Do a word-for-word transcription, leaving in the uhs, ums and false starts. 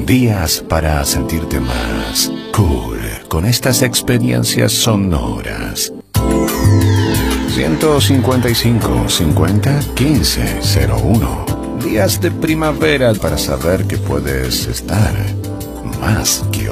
Días para sentirte más cool con estas experiencias sonoras. ciento cincuenta y cinco, cincuenta, quince, cero uno. Días de primavera para saber que puedes estar más que